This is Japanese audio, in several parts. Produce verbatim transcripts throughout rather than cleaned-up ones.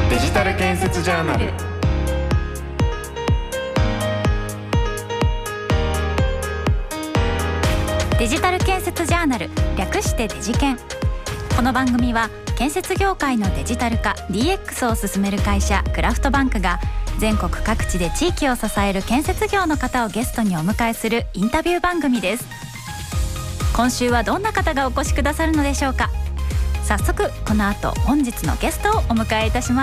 デジタル建設ジャーナル。 デジタル建設ジャーナル、略してデジケン。この番組は建設業界のデジタル化 ディーエックス を進める会社クラフトバンクが全国各地で地域を支える建設業の方をゲストにお迎えするインタビュー番組です。今週はどんな方がお越しくださるのでしょうか。早速この後本日のゲストをお迎えいたします。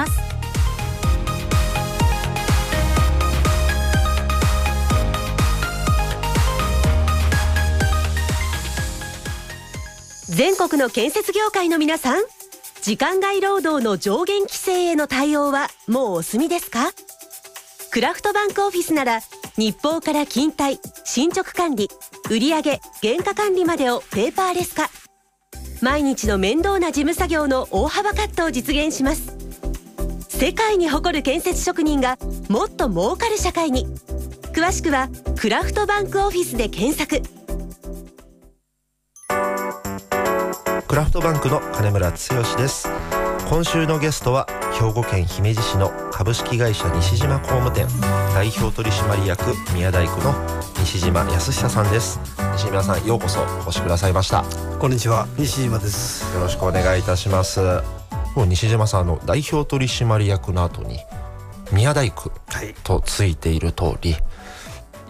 全国の建設業界の皆さん、時間外労働の上限規制への対応はもうお済みですか？クラフトバンクオフィスなら日報から勤怠、進捗管理、売上、原価管理までをペーパーレス化。毎日の面倒な事務作業の大幅カットを実現します。世界に誇る建設職人がもっと儲かる社会に。詳しくはクラフトバンクオフィスで検索。 クラフトバンクの金村剛です。今週のゲストは兵庫県姫路市の株式会社西島工務店代表取締役宮大工の西島康久さんです。西島さん、ようこそお越しくださいました。 こんにちは、西島です。 よろしくお願いいたします。もう西島さんの代表取締役の後に宮大工とついている通り、はい、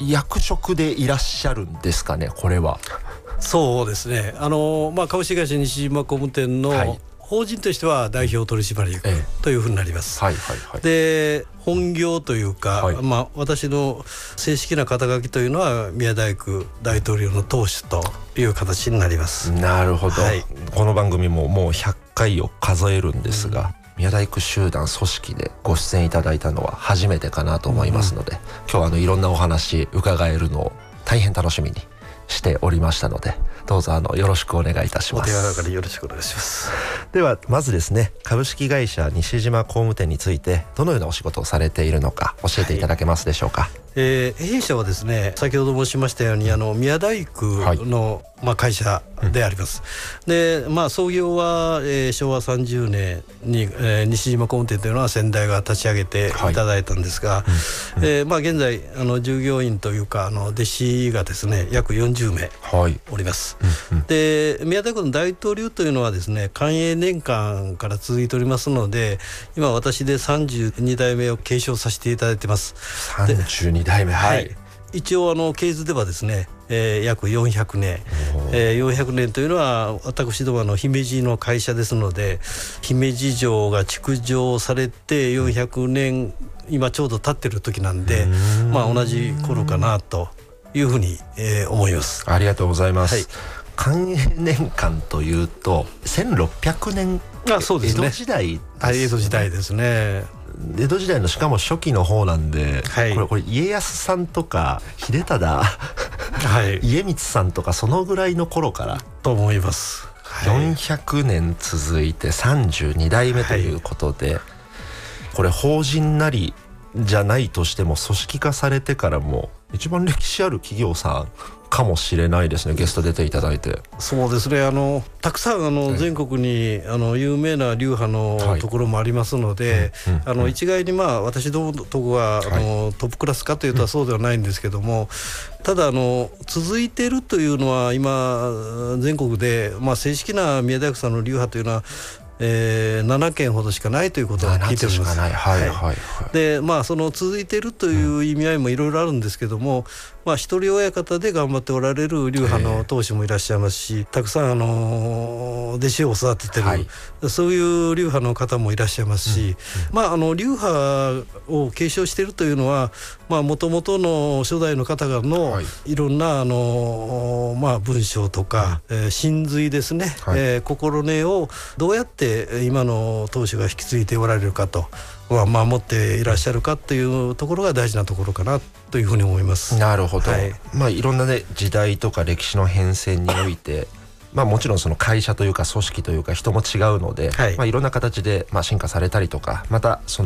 役職でいらっしゃるんですかね、これは。 そうですね、あの、まあ、株式会社西島工務店の法人としては代表取締役というふうになります、 はいはいはい、 で本業というか、はい、まあ、私の正式な肩書きというのは宮大工大統領の当主という形になります。 なるほど、はい、この番組ももうひゃっかいを数えるんですが、うん、宮大工集団組織でご出演いただいたのは初めてかなと思いますので、うん、今日はあのいろんなお話伺えるのを大変楽しみにしておりましたので、どうぞあのよろしくお願いいたします。 お手柔らかによろしくお願いします。 ではまずですね、株式会社西島工務店についてどのようなお仕事をされているのか教えていただけますでしょうか。はい、 えー、弊社はですね、先ほど申しましたようにあの宮大工の、はい、まあ、会社であります、うん、で、まあ、創業は、えー、しょうわさんじゅうねんに、えー、西島工務店というのは先代が立ち上げていただいたんですが、はい、うん、えーまあ、現在あの従業員というかあの弟子がですね約よんじゅうめいおります、はい、うんうん、で宮大工の大統領というのはですね寛永年間から続いておりますので、今私でさんじゅうにだいめを継承させていただいてます。 さんじゅうにだいめ、はい、はい、 一応あの系図ではですね、えー、約よんひゃくねん、えー、よんひゃくねんというのは私どもの姫路の会社ですので、姫路城が築城されてよんひゃくねん今ちょうど経ってる時なんで、まあ、同じ頃かなというふうに、えー、思います。 ありがとうございます。はい、寛永年間というとせんろっぴゃくねん、 あ、そうですね、 江戸時代ですね。 はい、江戸時代ですね。 江戸時代のしかも初期の方なんで、 はい、 これ、これ家康さんとか秀忠、はい、家光さんとかそのぐらいの頃からと思います、はい、 よんひゃくねん続いてさんじゅうにだいめということで、はい、これ法人なりじゃないとしても組織化されてからも一番歴史ある企業さんかもしれないですね、ゲスト出ていただいて。 そうですね、あのたくさんあの、はい、全国にあの有名な流派のところもありますので、はい、うんうん、あの一概にまあ私どものとこは、はい、あのトップクラスかというとそうではないんですけども、うん、ただあの続いているというのは今全国で、まあ、正式な宮大工さんの流派というのはえー、ななけんほどしかないということを聞いております。 はいはいはい、 で、まあ、その続いているという意味合いもいろいろあるんですけども、まあ、一人親方で頑張っておられる流派の当主もいらっしゃいますし、たくさんあの弟子を育ててる、はい、そういう流派の方もいらっしゃいますし、うんうん、まあ、あの流派を継承しているというのはもともとの初代の方々の、はい、いろんなあの、まあ、文章とか、うん、えー、真髄ですね、はい、えー、心根をどうやって今の当主が引き継いでおられるかと、守っていらっしゃるかというところが大事なところかなというふうに思います。 なるほど、はい、まあ、いろんな、ね、時代とか歴史の変遷においてまあ、もちろんその会社というか組織というか人も違うので、はい、まあ、いろんな形でまあ進化されたりとか、またその